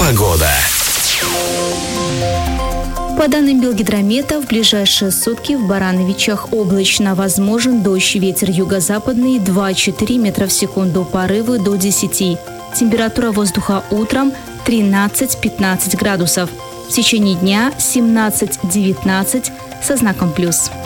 Погода. По данным Белгидромета, в ближайшие сутки в Барановичах облачно, возможен дождь, ветер юго-западный 2-4 метра в секунду, порывы до 10. Температура воздуха утром 13-15 градусов. В течение дня 17-19 со знаком плюс.